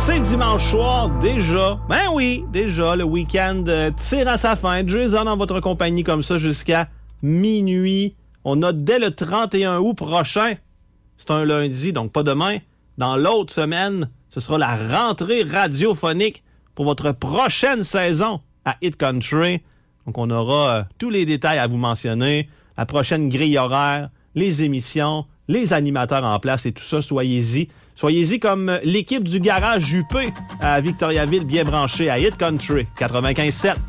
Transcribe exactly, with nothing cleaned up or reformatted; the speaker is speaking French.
C'est dimanche soir, déjà. Ben oui, déjà, le week-end euh, tire à sa fin. Jason en votre compagnie comme ça jusqu'à minuit. On a dès le trente et un août prochain, c'est un lundi, donc pas demain. Dans l'autre semaine, ce sera la rentrée radiophonique pour votre prochaine saison à Hit Country. Donc on aura euh, tous les détails à vous mentionner, la prochaine grille horaire, les émissions, les animateurs en place et tout ça, soyez-y. Soyez-y comme l'équipe du Garage Juppé à Victoriaville, bien branchée à Hit Country quatre-vingt-quinze sept.